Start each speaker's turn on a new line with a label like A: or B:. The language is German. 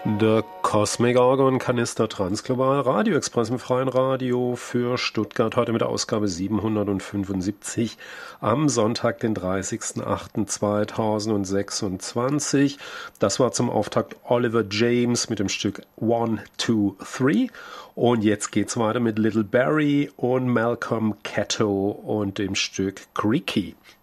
A: Der Cosmic Argon Kanister Transglobal Radio Express im freien Radio für Stuttgart heute mit der Ausgabe 775 am Sonntag, den 30.08.2026. Das war zum Auftakt Oliver James mit dem Stück 1, 2, 3. Und jetzt geht's weiter mit Little Barry und Malcolm Cato und dem Stück Creaky.